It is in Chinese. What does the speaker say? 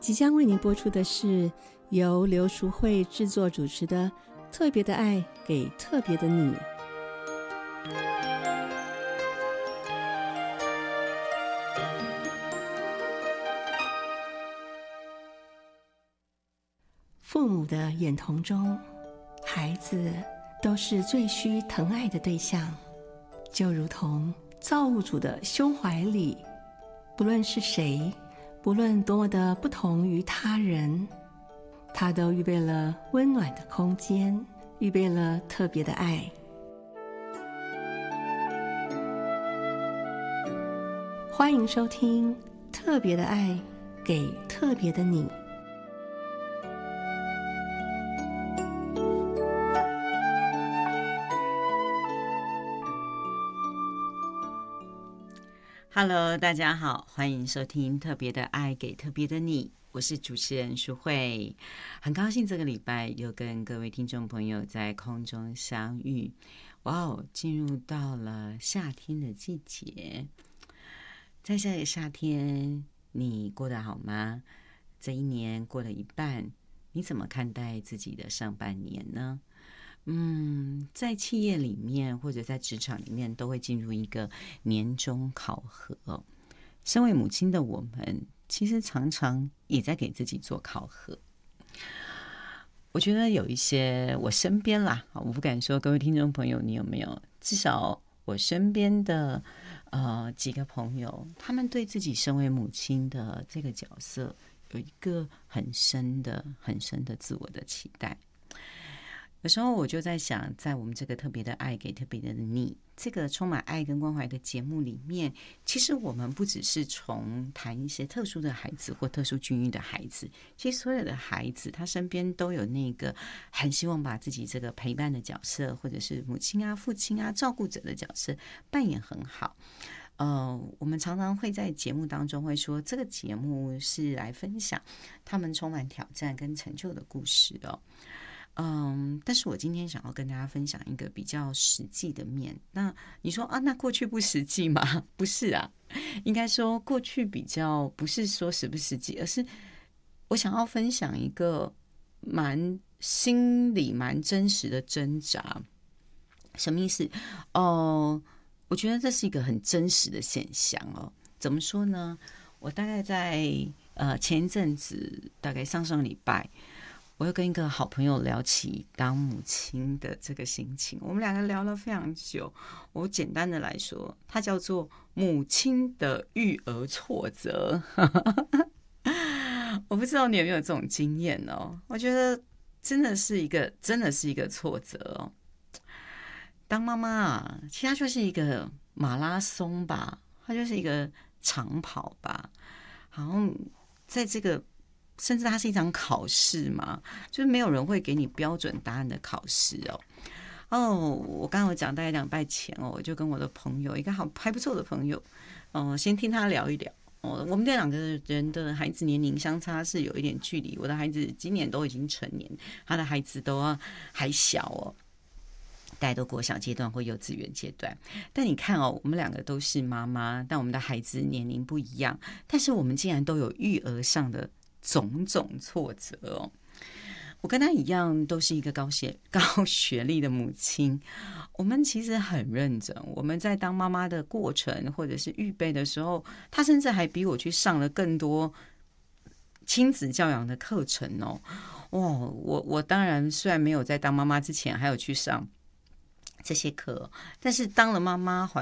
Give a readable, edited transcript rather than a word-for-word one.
即将为您播出的是由刘淑慧制作主持的《特别的爱给特别的你》。父母的眼瞳中，孩子都是最需疼爱的对象，就如同造物主的胸怀里，不论是谁，不论多么的不同于他人，他都预备了温暖的空间，预备了特别的爱。欢迎收听《特别的爱给特别的你》。 Hello， 大家好，欢迎收听特别的爱给特别的你，我是主持人淑慧，很高兴这个礼拜又跟各位听众朋友在空中相遇。哇哦，进入到了夏天的季节，在这个夏天，你过得好吗？这一年过了一半，你怎么看待自己的上半年呢？在企业里面或者在职场里面都会进入一个年终考核。身为母亲的我们，其实常常也在给自己做考核。我觉得有一些我身边啦，我不敢说各位听众朋友你有没有，至少我身边的几个朋友，他们对自己身为母亲的这个角色有一个很深的自我的期待。有时候我就在想，在我们这个特别的爱给特别的你这个充满爱跟关怀的节目里面，其实我们不只是从谈一些特殊的孩子或特殊境遇的孩子，其实所有的孩子他身边都有那个很希望把自己这个陪伴的角色，或者是母亲啊、父亲啊、照顾者的角色扮演很好。我们常常会在节目当中会说，这个节目是来分享他们充满挑战跟成就的故事哦。但是我今天想要跟大家分享一个比较实际的面。那你说啊，那过去不实际吗？不是啊，应该说过去比较不是说实不实际，而是我想要分享一个心里蛮真实的挣扎。什么意思？我觉得这是一个很真实的现象哦。怎么说呢？我大概在前一阵子，大概上礼拜，我又跟一个好朋友聊起当母亲的这个心情，我们两个聊了非常久。我简单的来说，它叫做母亲的育儿挫折。我不知道你有没有这种经验哦？我觉得真的是一个挫折哦。当妈妈啊，其实它就是一个马拉松吧，它就是一个长跑吧，好像在这个。甚至它是一场考试嘛，就是没有人会给你标准答案的考试哦。我刚刚有讲，大概2拜前我就跟我的朋友，一个还不错的朋友，先听他聊一聊。我们这2个人的孩子年龄相差是有一点距离，我的孩子今年都已经成年，他的孩子都还小哦，大概都国小阶段或幼稚园阶段。但你看我们2个都是妈妈，但我们的孩子年龄不一样，但是我们竟然都有育儿上的种种挫折哦。我跟他一样都是一个高学历的母亲，我们其实很认真，我们在当妈妈的过程或者是预备的时候，他甚至还比我去上了更多亲子教养的课程哦。我当然虽然没有在当妈妈之前还有去上这些课，但是当了妈妈